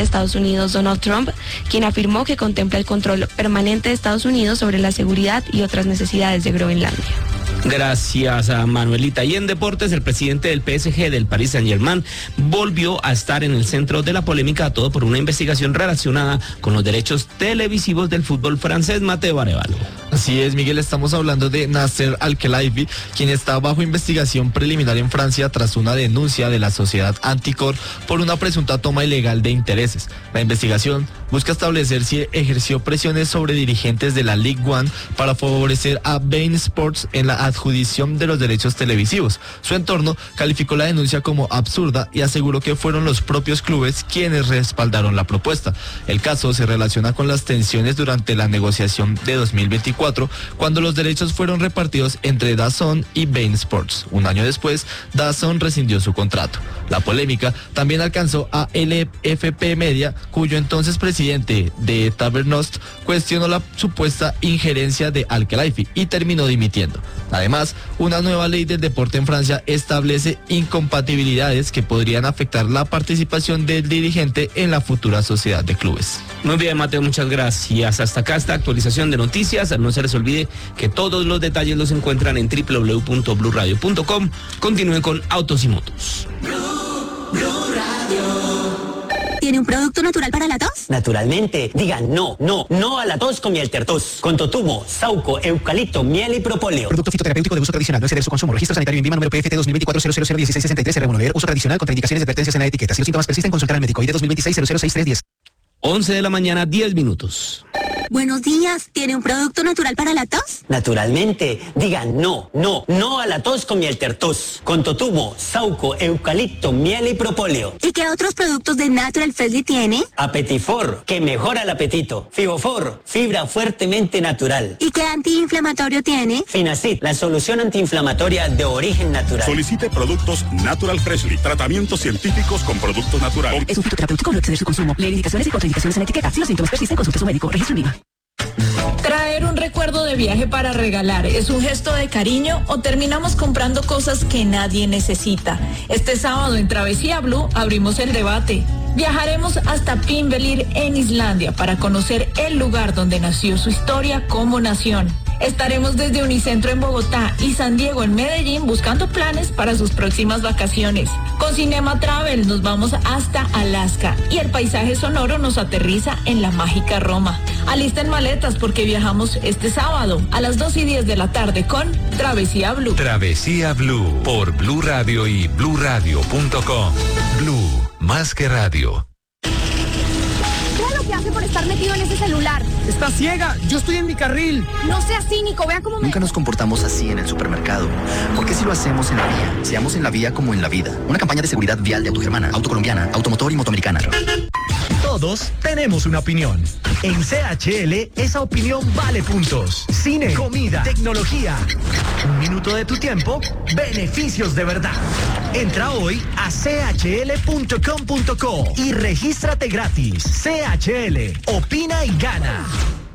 de Estados Unidos, Donald Trump, quien afirmó que contempla el control permanente de Estados Unidos sobre la seguridad y otras necesidades de Groenlandia. Gracias a Manuelita. Y en deportes, el presidente del PSG del Paris Saint-Germain volvió a estar en el centro de la polémica, todo por una investigación relacionada con los derechos televisivos del fútbol francés. Mateo Arevalo. Así es, Miguel, estamos hablando de Nasser Al-Khelaifi, quien está bajo investigación preliminar en Francia tras una denuncia de la sociedad Anticor por una presunta toma ilegal de intereses. La investigación busca establecer si ejerció presiones sobre dirigentes de la Ligue 1 para favorecer a Bein Sports en la adjudicación de los derechos televisivos. Su entorno calificó la denuncia como absurda y aseguró que fueron los propios clubes quienes respaldaron la propuesta. El caso se relaciona con las tensiones durante la negociación de 2024, cuando los derechos fueron repartidos entre DAZN y Bein Sports. Un año después, DAZN rescindió su contrato. La polémica también alcanzó a LFP Media, cuyo entonces presidente de Tavernost cuestionó la supuesta injerencia de Al-Khelaifi y terminó dimitiendo. Además, una nueva ley del deporte en Francia establece incompatibilidades que podrían afectar la participación del dirigente en la futura sociedad de clubes. Muy bien, Mateo, muchas gracias. Hasta acá esta actualización de noticias. No se les olvide que todos los detalles los encuentran en www.bluradio.com. Continúen con Autos y Motos. ¿Tiene un producto natural para la tos? Naturalmente. Diga no a la tos con miel tertos. Con totumo, sauco, eucalipto, miel y propóleo. Producto fitoterapéutico de uso tradicional. No exceder su consumo. Registro sanitario en INVIMA número PFT 2024-0001663-R1. Leer uso tradicional. Contraindicaciones y advertencias en la etiqueta. Si los síntomas persisten, consultar al médico. ID 2026-006310. 11 de la mañana, 10 minutos. Buenos días. ¿Tiene un producto natural para la tos? Naturalmente. Diga no a la tos con miel tertos. Con totumo, sauco, eucalipto, miel y propóleo. ¿Y qué otros productos de Natural Freshly tiene? Apetifor, que mejora el apetito. Fibofor, fibra fuertemente natural. ¿Y qué antiinflamatorio tiene? Finacid, la solución antiinflamatoria de origen natural. Solicite productos Natural Freshly. Tratamientos científicos con productos naturales. Es un fitoterapéutico, no exceder su consumo. Leer indicaciones y contraindicaciones en la etiqueta. Si los síntomas persisten, consulte a su médico. Registro en INVIMA. Traer un recuerdo de viaje para regalar es un gesto de cariño o terminamos comprando cosas que nadie necesita. Este sábado en Travesía Blue abrimos el debate. Viajaremos hasta Pinvelir en Islandia para conocer el lugar donde nació su historia como nación. Estaremos desde Unicentro en Bogotá y San Diego en Medellín buscando planes para sus próximas vacaciones. Con Cinema Travel nos vamos hasta Alaska y el paisaje sonoro nos aterriza en la mágica Roma. Alisten maletas porque viajamos este sábado a las 2:10 de la tarde con Travesía Blue. Travesía Blue por Blue Radio y bluradio.com. Blue, más que radio. Vea lo que hace por estar metido en ese celular. Está ciega, yo estoy en mi carril. No sea cínico, vea cómo me... Nunca nos comportamos así en el supermercado. ¿Por qué si lo hacemos en la vía? Seamos en la vía como en la vida. Una campaña de seguridad vial de Autogermana, Autocolombiana, Automotor y Motoamericana. Todos tenemos una opinión. En CHL, esa opinión vale puntos. Cine, comida, tecnología. Un minuto de tu tiempo, beneficios de verdad. Entra hoy a chl.com.co y regístrate gratis. CHL, opina y gana.